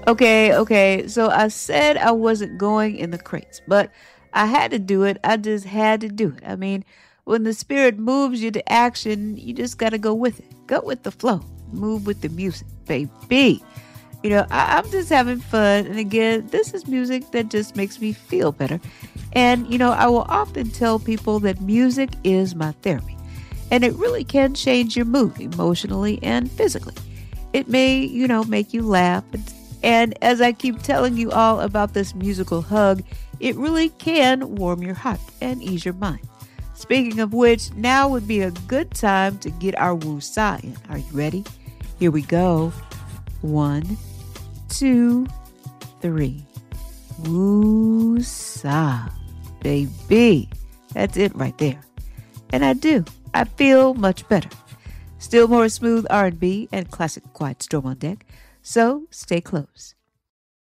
Okay. So I said I wasn't going in the crates, but I had to do it. I just had to do it. I mean, when the spirit moves you to action, you just got to go with it. Go with the flow. Move with the music, baby. I'm just having fun. And again, this is music that just makes me feel better. And, I will often tell people that music is my therapy. And it really can change your mood emotionally and physically. It may, make you laugh. And as I keep telling you all about this musical hug, it really can warm your heart and ease your mind. Speaking of which, now would be a good time to get our woo-sa in. Are you ready? Here we go. 1, 2, 3. Woo-sa. Baby. That's it right there. And I do. I feel much better. Still more smooth R&B and classic Quiet Storm on deck. So stay close.